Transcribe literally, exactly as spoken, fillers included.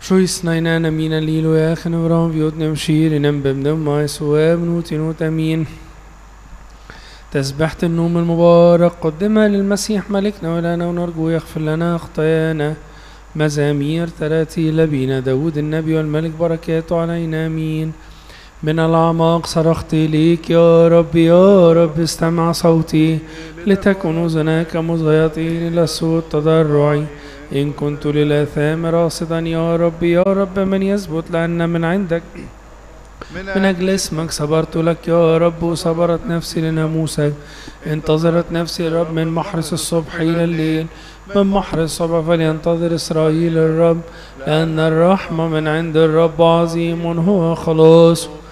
Schuisnainana mina lilo yachen vram viotnem shirinem bimdem mais واب نوتي نوت امين. تسبحت النوم المبارك قدمها للمسيح ملكنا ولنا ونرجو يغفر لنا خطايانا. مزامير تراتيل بينا داود النبي والملك بركاته علينا امين. من الأعماق صرخت إليك يا رب يا رب استمع صوتي لتكن أذناك مصغيتين إلى صوت تضرعي. إن كنت للآثام راصدا يا رب يا رب من يثبت لأن من عندك. من أجل اسمك صبرت لك يا رب وصبرت نفسي لناموسك. انتظرت نفسي الرب من محرس الصبح إلى الليل. من محرس الصبح فلينتظر إسرائيل الرب لأن الرحمة من عند الرب عظيم هو خلاص.